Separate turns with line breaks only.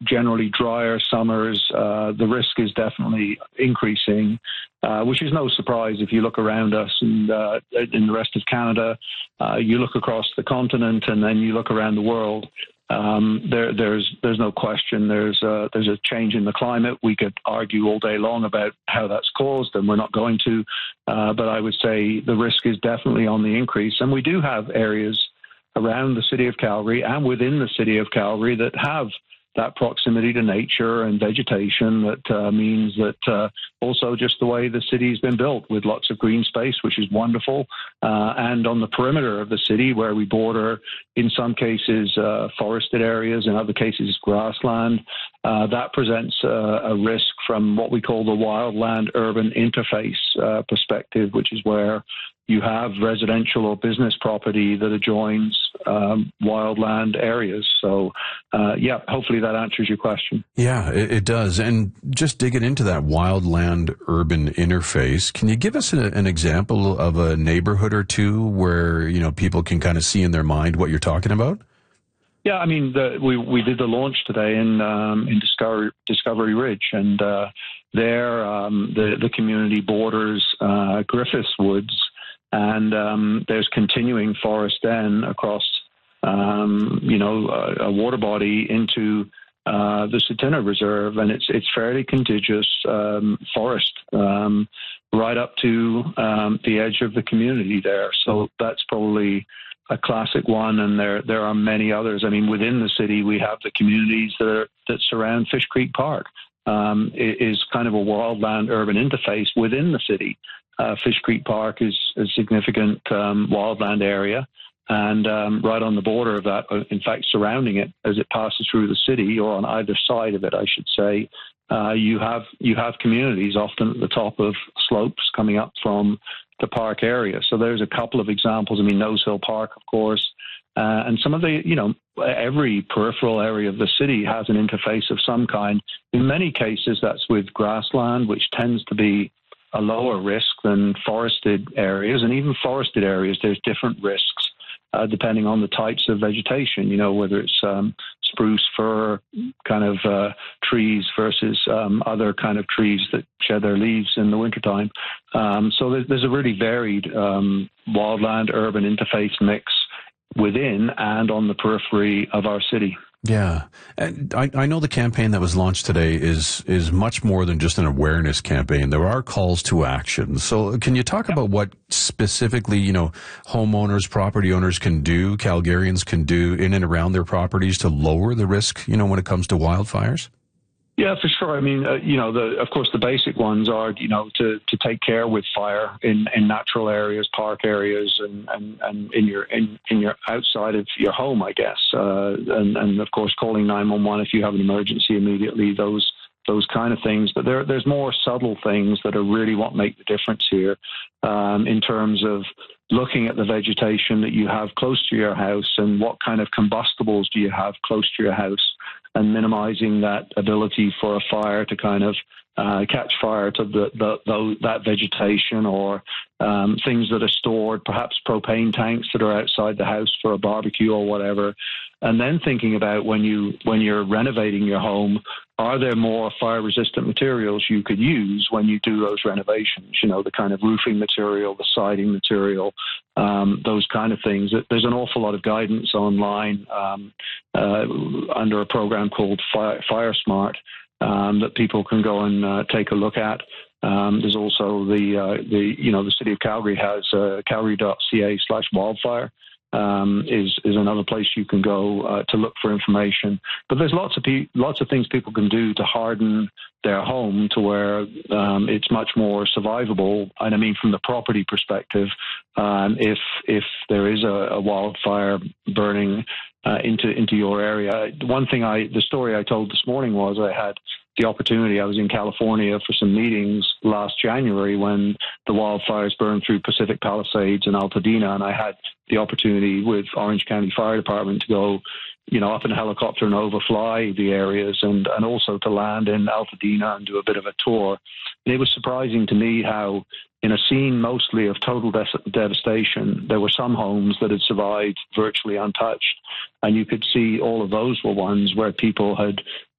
generally drier summers, the risk is definitely increasing, which is no surprise if you look around us and in the rest of Canada, you look across the continent, and then you look around the world. There's no question there's a change in the climate. We could argue all day long about how that's caused, and we're not going to. But I would say the risk is definitely on the increase, and we do have areas around the city of Calgary and within the city of Calgary that have that proximity to nature and vegetation that means that also just the way the city's been built with lots of green space, which is wonderful, and on the perimeter of the city where we border, in some cases, forested areas, in other cases, grassland, that presents a risk from what we call the wildland-urban interface perspective, which is where you have residential or business property that adjoins wildland areas. So, hopefully that answers your question.
Yeah, it does. And just digging into that wildland-urban interface, can you give us an example of a neighborhood or two where, people can kind of see in their mind what you're talking about?
Yeah, I mean, we did the launch today in Discovery Ridge, and there the community borders Griffiths Woods, and there's continuing forest then across, a water body into the Cetina Reserve, and it's fairly contiguous forest right up to the edge of the community there. So that's probably a classic one, and there are many others. I mean, within the city, we have the communities that surround Fish Creek Park. It is kind of a wildland-urban interface within the city. Fish Creek Park is a significant wildland area, and right on the border of that, in fact, surrounding it as it passes through the city, or on either side of it, I should say, you have communities often at the top of slopes coming up from the park area. So there's a couple of examples. I mean, Nose Hill Park, of course, and some of the, every peripheral area of the city has an interface of some kind. In many cases, that's with grassland, which tends to be a lower risk than forested areas. And even forested areas, there's different risks depending on the types of vegetation, whether it's spruce, fir kind of trees versus other kind of trees that shed their leaves in the wintertime. So there's a really varied wildland-urban interface mix within and on the periphery of our city.
Yeah. And I know the campaign that was launched today is much more than just an awareness campaign. There are calls to action. So can you talk about what specifically, homeowners, property owners can do, Calgarians can do in and around their properties to lower the risk, when it comes to wildfires?
Yeah, for sure. I mean, of course, the basic ones are, to take care with fire in natural areas, park areas, and in your outside of your home, I guess. And of course, calling 911 if you have an emergency immediately. Those kind of things. But there's more subtle things that are really what make the difference here, in terms of looking at the vegetation that you have close to your house and what kind of combustibles do you have close to your house, and minimizing that ability for a fire to kind of catch fire to that vegetation, or things that are stored, perhaps propane tanks that are outside the house for a barbecue or whatever. And then thinking about when you're renovating your home, are there more fire-resistant materials you could use when you do those renovations? The kind of roofing material, the siding material, those kind of things. There's an awful lot of guidance online under a program called Fire Smart that people can go and take a look at. There's also the City of Calgary has calgary.ca/wildfire. Is another place you can go to look for information. But there's lots of things people can do to harden their home to where it's much more survivable. And I mean, from the property perspective, if there is a wildfire burning into your area. The story I told this morning was I had the opportunity. I was in California for some meetings last January when the wildfires burned through Pacific Palisades and Altadena, and I had the opportunity with Orange County Fire Department to go, up in a helicopter and overfly the areas, and also to land in Altadena and do a bit of a tour. And it was surprising to me how, in a scene mostly of total devastation, there were some homes that had survived virtually untouched. And you could see all of those were ones where people had